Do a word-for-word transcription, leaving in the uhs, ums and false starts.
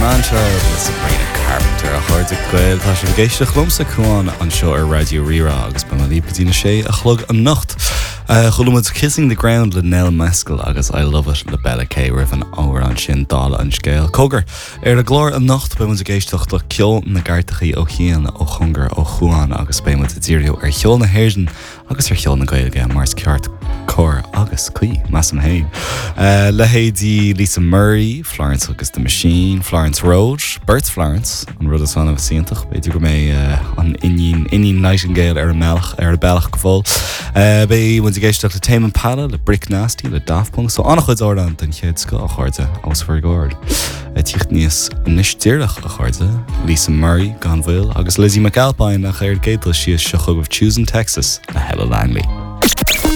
Mantra with Sabrina Carpenter a chuir de gcuil tá sé géiste chlumsa chuáin an seo ar Radio Rira agus ba mar lípatína sé a chlog an nacht. Uh, Chulumid Kissing the Ground le Nell Mescal agus I Love It le Bella K rih an áhar an sin dála an scéal. Cogur ar a glór an nacht ba mu a géisteach le ceol na gartachaí ó chéan ó chungar ó chuáin agus ba mu a ddíriú ar cheol na héirsin agus ar cheol na gailge mars ceart cór agus cuí mas an hain. Uh, le héadí Lisa Murray, Florence agus the Machine, Florence Roach, Bert Florence an rud is an of síntach beidir go mé uh, an inín inín Nightingale ar a melch ar a bellach go fóil. Uh, Bei mu a géisteach le Tame Impala, le Brick Nasty, le Daft Punk, so annach chuid ordan den chéad sco a chuirte as for gord. Uh, Tíocht níos nistíirlach a chuirte, Lisa Murray gan bhfuil agus Lizzie McAlpine a chéir géadla si is seochug of Choosing Texas le Hella Langley.